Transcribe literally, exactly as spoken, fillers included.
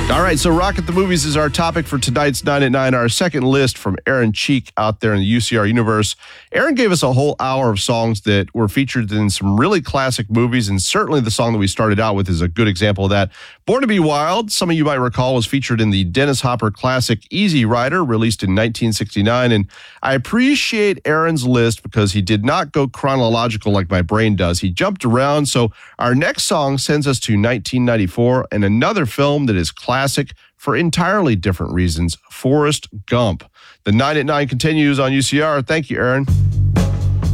All right, so Rock at the Movies is our topic for tonight's nine at nine, our second list from Aaron Cheek out there in the U C R universe. Aaron gave us a whole hour of songs that were featured in some really classic movies, and certainly the song that we started out with is a good example of that. Born to Be Wild, some of you might recall, was featured in the Dennis Hopper classic Easy Rider, released in nineteen sixty-nine, and I appreciate Aaron's list because he did not go chronological like my brain does. He jumped around, so our next song sends us to nineteen ninety-four and another film that is classic for entirely different reasons, Forrest Gump. The nine at nine continues on U C R. Thank you, Aaron.